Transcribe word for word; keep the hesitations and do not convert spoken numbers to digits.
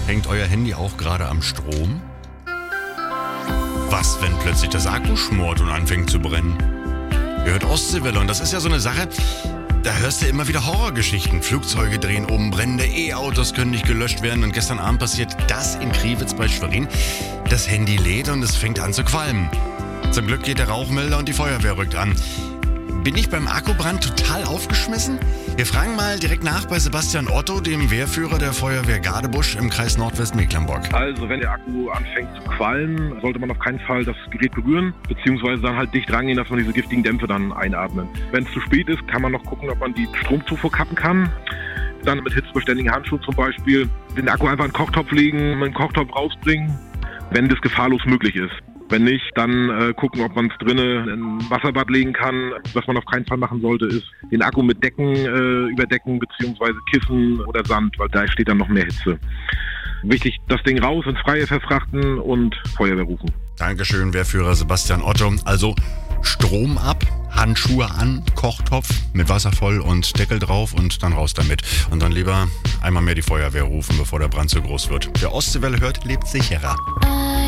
Hängt euer Handy auch gerade am Strom? Was, wenn plötzlich das Akku schmort und anfängt zu brennen? Ihr hört Ostseewelle und das ist ja so eine Sache, da hörst du immer wieder Horrorgeschichten. Flugzeuge drehen um, brennende E-Autos können nicht gelöscht werden. Und gestern Abend passiert das in Kriwitz bei Schwerin. Das Handy lädt und es fängt an zu qualmen. Zum Glück geht der Rauchmelder und die Feuerwehr rückt an. Bin ich beim Akkubrand total aufgeschmissen? Wir fragen mal direkt nach bei Sebastian Otto, dem Wehrführer der Feuerwehr Gadebusch im Kreis Nordwestmecklenburg. Also wenn der Akku anfängt zu qualmen, sollte man auf keinen Fall das Gerät berühren, beziehungsweise dann halt dicht rangehen, dass man diese giftigen Dämpfe dann einatmet. Wenn es zu spät ist, kann man noch gucken, ob man die Stromzufuhr kappen kann. Dann mit hitzebeständigen Handschuhen zum Beispiel den Akku einfach in den Kochtopf legen, in den Kochtopf rausbringen, wenn das gefahrlos möglich ist. Wenn nicht, dann äh, gucken, ob man es drinnen in ein Wasserbad legen kann. Was man auf keinen Fall machen sollte, ist den Akku mit Decken äh, überdecken, beziehungsweise Kissen oder Sand, weil da steht dann noch mehr Hitze. Wichtig, das Ding raus, ins Freie verfrachten und Feuerwehr rufen. Dankeschön, Wehrführer Sebastian Otto. Also Strom ab, Handschuhe an, Kochtopf mit Wasser voll und Deckel drauf und dann raus damit. Und dann lieber einmal mehr die Feuerwehr rufen, bevor der Brand zu groß wird. Wer Ostseewelle hört, lebt sicherer.